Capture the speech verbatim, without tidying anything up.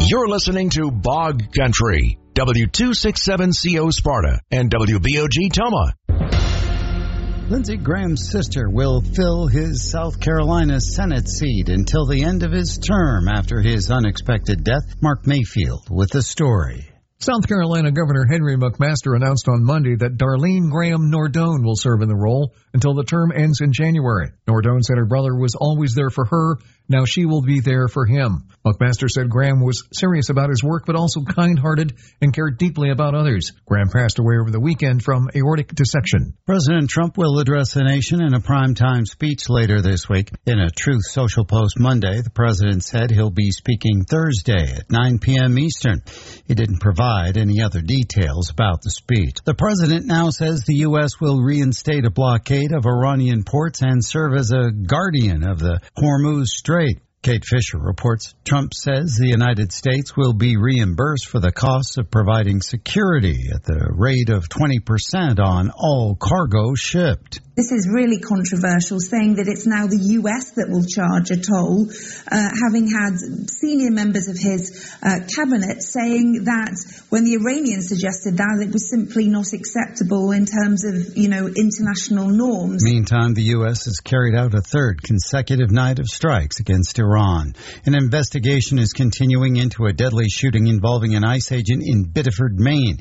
You're listening to Bog Country, W two sixty-seven C O Sparta and W B O G Toma. Lindsey Graham's sister will fill his South Carolina Senate seat until the end of his term after his unexpected death. Mark Mayfield with the story. South Carolina Governor Henry McMaster announced on Monday that Darlene Graham Nordone will serve in the role until the term ends in January. Nordone said her brother was always there for her. Now she will be there for him. McMaster said Graham was serious about his work, but also kind-hearted and cared deeply about others. Graham passed away over the weekend from aortic dissection. President Trump will address the nation in a primetime speech later this week. In a Truth Social post Monday, the president said he'll be speaking Thursday at nine p.m. Eastern. He didn't provide any other details about the speech. The president now says the U S will reinstate a blockade of Iranian ports and serve as a guardian of the Hormuz Strait. Kate Fisher reports Trump says the United States will be reimbursed for the costs of providing security at the rate of twenty percent on all cargo shipped. This is really controversial, saying that it's now the U S that will charge a toll, uh, having had senior members of his uh, cabinet saying that when the Iranians suggested that, it was simply not acceptable in terms of, you know, international norms. Meantime, the U S has carried out a third consecutive night of strikes against Iran. An investigation is continuing into a deadly shooting involving an ICE agent in Biddeford, Maine.